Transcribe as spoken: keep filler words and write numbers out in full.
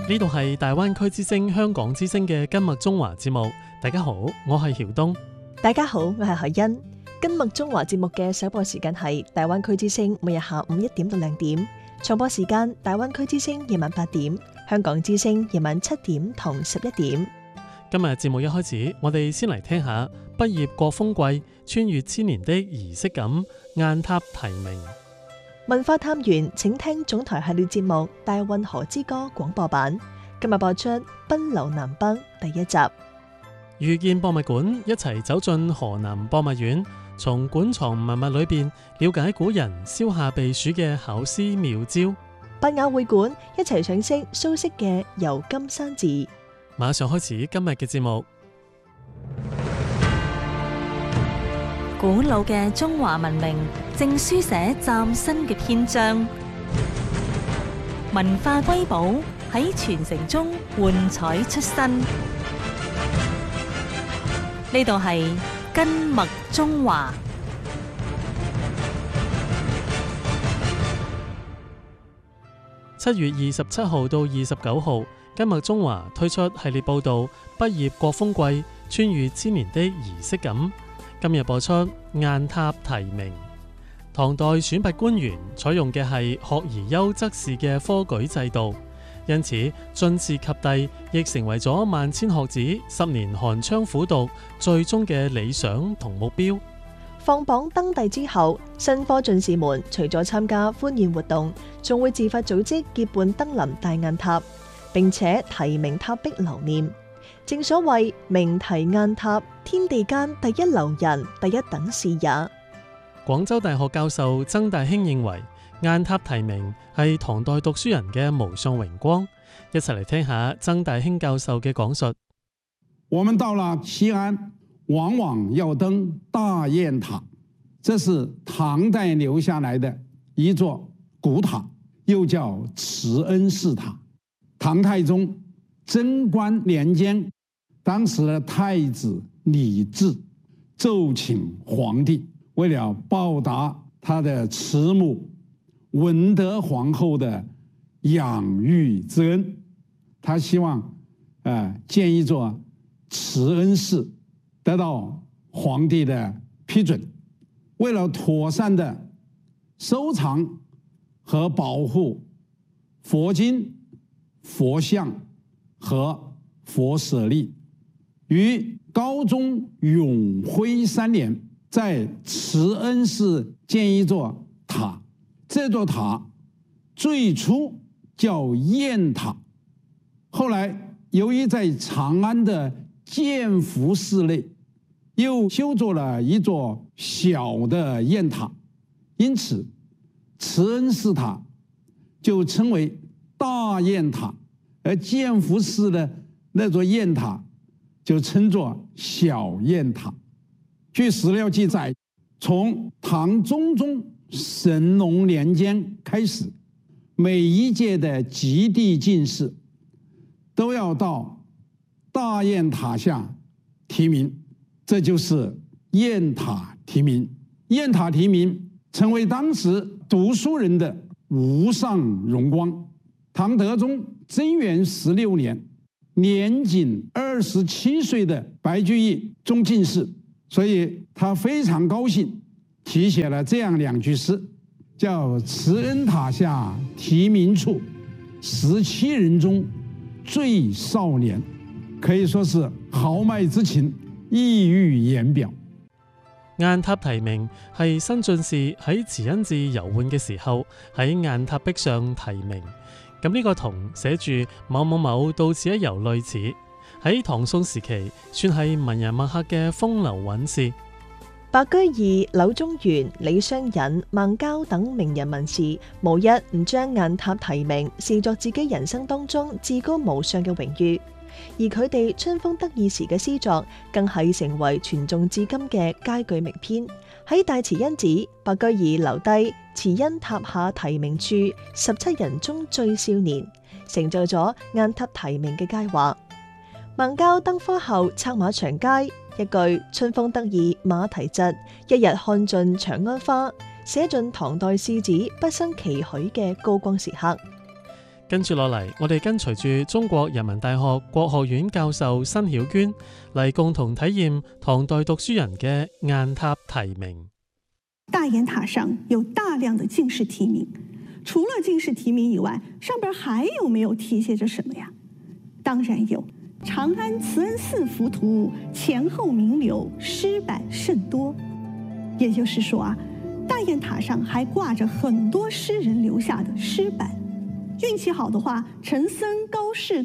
呢度係大灣區之聲香港之聲嘅今麥中華節目。大家好，我係曉東。 大家好，我係海欣。今麥中華節目嘅首播時間係大灣區之聲每日下午一點到兩點，重播時間大灣區之聲夜晚八點，香港之聲夜晚七點同十一點。 今日節目一開始，我哋先嚟聽下畢業國風季，穿越千年的儀式感，雁塔題鳴。 文化探源，請聽總台系列節目《大運河之歌》廣播版。今日播出《奔流南北》第一集。遇見博物館，一齊走進河南博物院，從館藏文物裏邊了解古人燒下避暑嘅巧思妙招。伯雅會館，一齊賞識蘇軾嘅《遊金山寺》。馬上開始今日嘅節目。 古老嘅中華文明正書寫嶄新嘅篇章，文化瑰寶喺傳承中喚彩出新。呢度係根脈中華。 七月二十七號到二十九號，根脈中華推出系列報道《畢業國風季，穿越千年的儀式感》。今日播出雁塔題鳴。唐代選拔官員採用嘅係學而優則仕嘅科舉制度，因此進士及第亦成為咗萬千學子十年寒窗苦讀最終嘅理想同目標。放榜登第之後，新科進士們除咗參加歡宴活動，仲會自發組織結伴登臨大雁塔，並且題鳴塔壁留念。正所謂名題雁塔，天地間第一留人，第一等事也。廣州大學教授曾大興認為，雁塔題鳴係唐代讀書人嘅無上榮光。一齊嚟聽下曾大興教授嘅講述。 我們到了西安，往往要登大雁塔，這是唐代留下來的一座古塔，又叫慈恩寺塔。唐太宗貞觀年間，當時的太子李治奏請皇帝，為了報答他的慈母文德皇后的養育之恩，他希望呃建一座慈恩寺，得到皇帝的批准。為了妥善的收藏和保護佛經、佛像和佛舍利，於高宗永徽三年，在慈恩寺建一座塔。這座塔最初叫雁塔，後來由於在長安的建福寺內又修築了一座小的雁塔，因此慈恩寺塔就稱為大雁塔，而建福寺的那座雁塔就稱作小雁塔。據史料記載，從唐中宗神龍年間開始，每一屆的及第進士都要到大雁塔下題名，這就是雁塔題名。雁塔題名成為當時讀書人的無上榮光。唐德宗貞元十六年，年僅二十七歲的白居易中進士，所以他非常高興，題寫了這樣兩句詩，叫慈恩塔下題名處，十七人中最少年，可以說是豪邁之情溢於言表。 雁塔題鳴係新進士喺慈恩寺遊玩嘅時候喺雁塔壁上題鳴。咁呢個同寫住某某某到此一遊類似，喺唐宋時期算係文人墨客嘅風流韻事。白居易、柳宗元、李商隱、孟郊等名人文士，無一唔將雁塔題鳴視作自己人生當中至高無上嘅榮譽。而佢哋春風得意時嘅詩作，更係成為傳頌至今嘅佳句名篇。喺大慈恩寺，白居易留低慈恩塔下題鳴處，十七人中最少年，成就咗雁塔題鳴嘅佳話。孟郊登科後策馬長街，一句春風得意馬蹄疾，一日看盡長安花，寫盡唐代士子畢生期許嘅高光時刻。 跟住落嚟，我哋跟隨住中國人民大學國學院教授辛曉娟嚟共同體驗唐代讀書人嘅雁塔題名。 大雁塔上有大量的進士題名，除了進士題名以外，上邊還有沒有題寫着什麼呀？當然有，長安慈恩寺浮屠，前後名流，詩版甚多。也就是說啊，大雁塔上還掛着很多詩人留下的詩版。運氣好的話，陳森、高適